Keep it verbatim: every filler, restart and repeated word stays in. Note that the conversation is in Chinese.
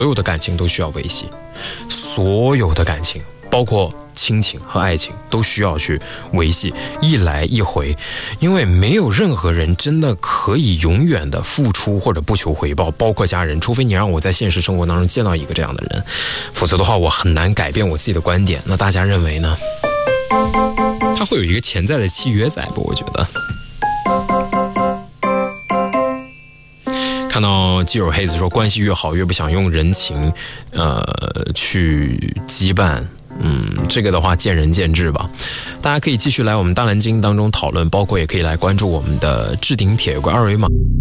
所有的感情都需要维系，所有的感情，包括亲情和爱情，都需要去维系，一来一回，因为没有任何人真的可以永远的付出或者不求回报，包括家人，除非你让我在现实生活当中见到一个这样的人，否则的话我很难改变我自己的观点。那大家认为呢？它会有一个潜在的契约在不？我觉得。看到基友黑子说，关系越好越不想用人情呃去羁绊，嗯，这个的话见仁见智吧。大家可以继续来我们大蓝鲸当中讨论，包括也可以来关注我们的置顶帖，有个二维码。